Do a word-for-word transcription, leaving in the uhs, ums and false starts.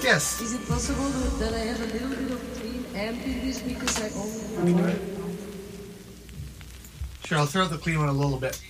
Yes. Is it possible that I have a little bit of clean amp in this because I only... Sure, I'll throw out the clean one a little bit.